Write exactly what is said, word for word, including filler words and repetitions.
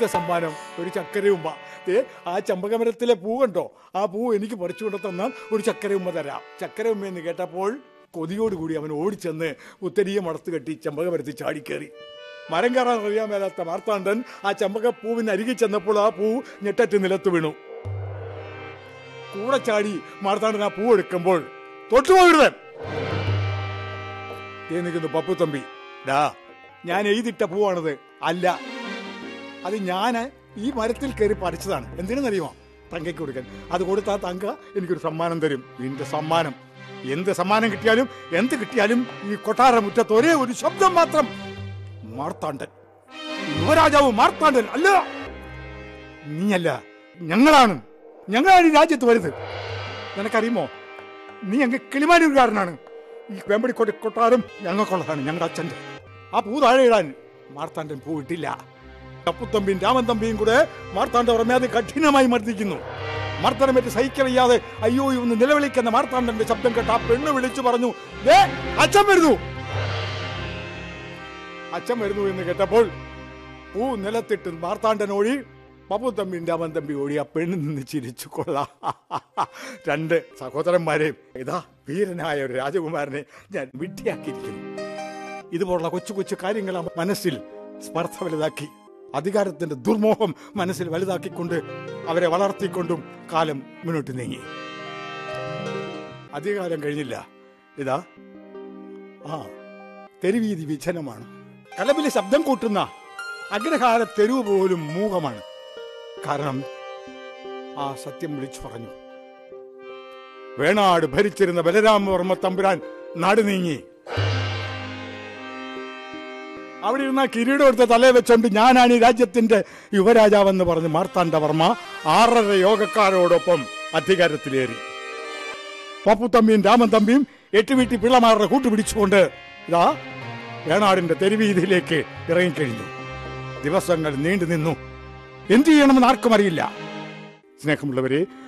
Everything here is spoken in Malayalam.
സമ്മാനം ഒരു ചക്കരയുമ്പ. ആ ചമ്പകമരത്തിലെ പൂ കണ്ടോ, ആ പൂ എനിക്ക് പറിച്ചു കൊണ്ട് തന്നാൽ ഒരു ചക്കരയുമ്പ തരാം. ചക്കരയുമ്മ എന്ന് കേട്ടപ്പോൾ കൊതിയോടുകൂടി അവൻ ഓടിച്ചെന്ന് ഉത്തരീയ മടത്ത് കെട്ടി ചമ്പകമരത്തിൽ ചാടിക്കേറി. മരം കയറാൻ അറിയാൻ മേലാത്ത മാർത്താണ്ഡൻ ആ ചമ്പകപ്പൂവിന് അരികിൽ ചെന്നപ്പോൾ ആ പൂ ഞെട്ടറ്റ് നിലത്ത് വീണു. കൂടെ ചാടി മാർത്താണ്ഡൻ ആ പൂ എടുക്കുമ്പോൾ തൊട്ടുപോകരുത് നിൽക്കുന്നു പപ്പു തമ്പി. ഡാ, ഞാൻ എഴുതിട്ട പൂവാണത്. അല്ല, അത് ഞാൻ ഈ മരത്തിൽ കയറി പറിച്ചതാണ്. എന്തിനെന്നറിയുമോ? തങ്കയ്ക്ക് കൊടുക്കാൻ. അത് കൊടുത്താൽ തങ്ക എനിക്കൊരു സമ്മാനം തരും. നിന്റെ സമ്മാനം എന്ത് സമ്മാനം കിട്ടിയാലും എന്ത് കിട്ടിയാലും ഈ കൊട്ടാര മുറ്റത്ത് ഒരേ ഒരു ശബ്ദം മാത്രം, മാർത്താണ്ഡൻ, യുവരാജാവ് മാർത്താണ്ഡൻ. അല്ല, നീയല്ല, ഞങ്ങളാണ്. ഞങ്ങളാണ് ഈ രാജ്യത്ത് വരുന്നത്. നിനക്കറിയുമോ, നീ അങ്ങ് കിളിമാനൂരുകാരനാണ്. ഈ വേമ്പടിക്കോട്ട കൊട്ടാരം ഞങ്ങൾക്കുള്ളതാണ്, ഞങ്ങളുടെ അച്ഛൻ്റെ. ആ പൂ താഴെ ഇടാൻ മാർത്താണ്ഡൻ പൂ ഇട്ടില്ല. പപ്പുത്തമ്പിയും രാമൻ തമ്പിയും കൂടെ മാർത്താണ്ഡവർമ്മ അത് കഠിനമായി മർദ്ദിക്കുന്നു. മർദ്ദനമേറ്റ് സഹിക്കവയ്യാതെ അയ്യോ ഇന്ന് നിലവിളിക്കുന്ന മാർത്താണ്ഡന്റെ ശബ്ദം കേട്ട് ആ പെണ്ണ് വിളിച്ചു പറഞ്ഞു, ദേ അച്ഛൻ വരുന്നു. അച്ഛൻ വരുന്നു എന്ന് കേട്ടപ്പോൾ പൂ നിലത്തിട്ട് മാർത്താണ്ഡൻ ഓടി, പപ്പുത്തമ്പിയും രാമൻ തമ്പി ഓടി. ആ പെണ്ണ് നിന്ന് ചിരിച്ചു. കൊള്ളാം, രണ്ട് സഹോദരന്മാരെയും ഇതാ വീരനായ ഒരു രാജകുമാരനെ ഞാൻ വിട്ടിയാക്കിയിരിക്കുന്നു. ഇതുപോലുള്ള കൊച്ചു കൊച്ചു കാര്യങ്ങൾ മനസ്സിൽ സ്പർദ്ധ വലുതാക്കി, അധികാരത്തിന്റെ ദുർമോഹം മനസ്സിൽ വലുതാക്കിക്കൊണ്ട് അവരെ വളർത്തിക്കൊണ്ടും കാലം മുന്നോട്ട് നീങ്ങി. അധികാരം കഴിഞ്ഞില്ല. ഇതാ ആ തെരുവീതി വിജനമാണ്. കലപിലെ ശബ്ദം കൂട്ടുന്ന അഗ്രഹാര തെരുവ് പോലും മൂകമാണ്. കാരണം ആ സത്യം വിളിച്ചു പറഞ്ഞു. വേണാട് ഭരിച്ചിരുന്ന ബലരാമവർമ്മ തമ്പുരാൻ നാട് നീങ്ങി. അവിടെ ഇരുന്ന കിരീടം എടുത്ത തലയെ വെച്ചോണ്ട് ഞാനാണ് ഈ രാജ്യത്തിന്റെ യുവരാജാവെന്ന് പറഞ്ഞ് മാർത്താണ്ഡവർമ്മ ആറര യോഗക്കാരോടൊപ്പം അധികാരത്തിലേറി. പപ്പുത്തമ്പിയും രാമൻ തമ്പിയും എട്ടുവീട്ടി പിള്ളമാരുടെ കൂട്ടുപിടിച്ചുകൊണ്ട് ഇതാ വേണാടിന്റെ തെരുവീതിയിലേക്ക് ഇറങ്ങിക്കഴിഞ്ഞു. ദിവസങ്ങൾ നീണ്ടു നിന്നു. എന്തു ചെയ്യണമെന്ന് ആർക്കും അറിയില്ല. സ്നേഹമുള്ളവരെ,